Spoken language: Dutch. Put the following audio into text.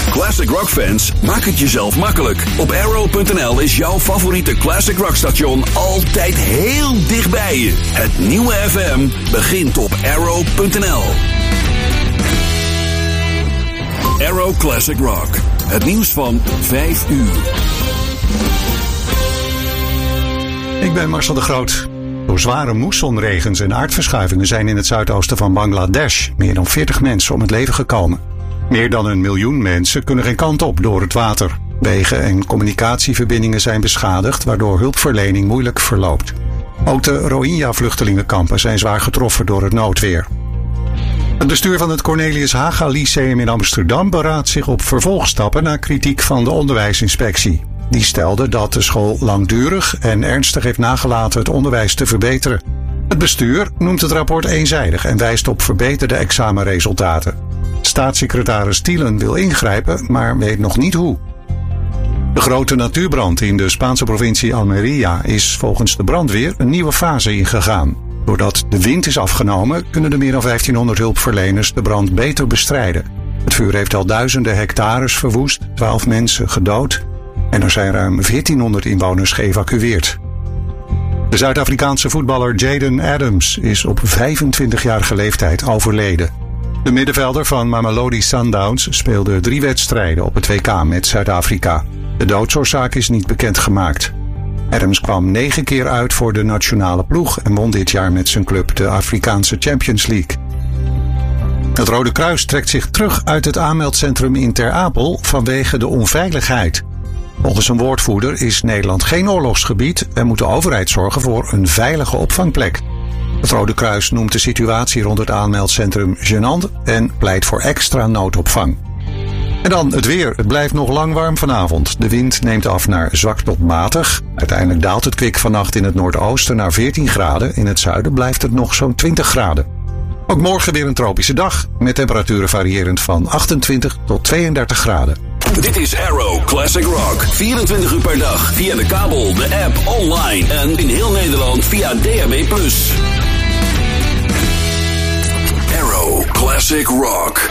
Classic Rock fans, maak het jezelf makkelijk. Op Arrow.nl is jouw favoriete Classic Rock station altijd heel dichtbij je. Het nieuwe FM begint op Arrow.nl. Arrow Classic Rock. Het nieuws van 5 uur. Ik ben Marcel de Groot. Door zware moessonregens en aardverschuivingen zijn in het zuidoosten van Bangladesh meer dan 40 mensen om het leven gekomen. Meer dan 1 miljoen mensen kunnen geen kant op door het water. Wegen en communicatieverbindingen zijn beschadigd, waardoor hulpverlening moeilijk verloopt. Ook de Rohingya-vluchtelingenkampen zijn zwaar getroffen door het noodweer. Het bestuur van het Cornelius Haga Lyceum in Amsterdam beraadt zich op vervolgstappen na kritiek van de onderwijsinspectie. Die stelde dat de school langdurig en ernstig heeft nagelaten het onderwijs te verbeteren. Het bestuur noemt het rapport eenzijdig en wijst op verbeterde examenresultaten. Staatssecretaris Thielen wil ingrijpen, maar weet nog niet hoe. De grote natuurbrand in de Spaanse provincie Almería is volgens de brandweer een nieuwe fase ingegaan. Doordat de wind is afgenomen, kunnen de meer dan 1500 hulpverleners de brand beter bestrijden. Het vuur heeft al duizenden hectares verwoest, 12 mensen gedood en er zijn ruim 1400 inwoners geëvacueerd. De Zuid-Afrikaanse voetballer Jaden Adams is op 25-jarige leeftijd overleden. De middenvelder van Mamelodi Sundowns speelde 3 wedstrijden op het WK met Zuid-Afrika. De doodsoorzaak is niet bekendgemaakt. Adams kwam 9 keer uit voor de nationale ploeg en won dit jaar met zijn club de Afrikaanse Champions League. Het Rode Kruis trekt zich terug uit het aanmeldcentrum in Ter Apel vanwege de onveiligheid. Volgens een woordvoerder is Nederland geen oorlogsgebied en moet de overheid zorgen voor een veilige opvangplek. Het Rode Kruis noemt de situatie rond het aanmeldcentrum gênant en pleit voor extra noodopvang. En dan het weer. Het blijft nog lang warm vanavond. De wind neemt af naar zwak tot matig. Uiteindelijk daalt het kwik vannacht in het noordoosten naar 14 graden. In het zuiden blijft het nog zo'n 20 graden. Ook morgen weer een tropische dag met temperaturen variërend van 28 tot 32 graden. Dit is Arrow Classic Rock. 24 uur per dag via de kabel, de app, online en in heel Nederland via DAB+. Arrow Classic Rock.